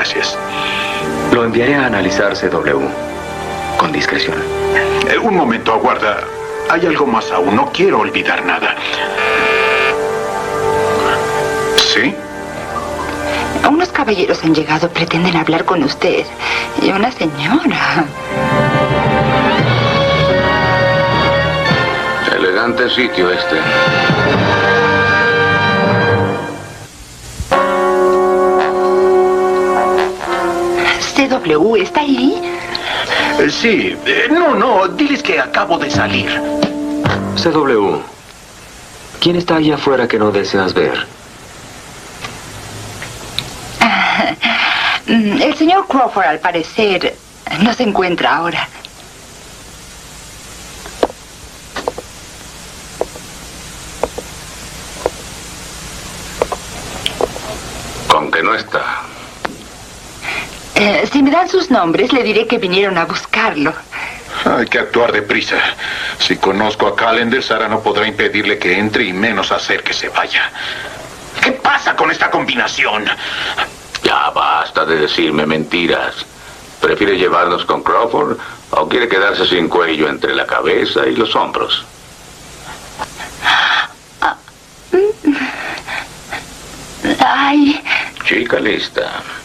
gracias. Lo enviaré a analizar CW. Con discreción. Un momento, aguarda. Hay algo más aún. No quiero olvidar nada. ¿Sí? Unos caballeros han llegado. Pretenden hablar con usted. Y una señora. Elegante sitio este. CW, ¿está ahí? Sí. No, diles que acabo de salir. CW. ¿Quién está allá afuera que no deseas ver? El señor Crawford, al parecer, no se encuentra ahora. ¿Con que no está? Si me dan sus nombres, le diré que vinieron a buscarlo. Hay que actuar deprisa. Si conozco a Callender, Sara no podrá impedirle que entre y menos hacer que se vaya. ¿Qué pasa con esta combinación? Ya basta de decirme mentiras. ¿Prefiere llevarnos con Crawford o quiere quedarse sin cuello entre la cabeza y los hombros? Ay. Chica lista.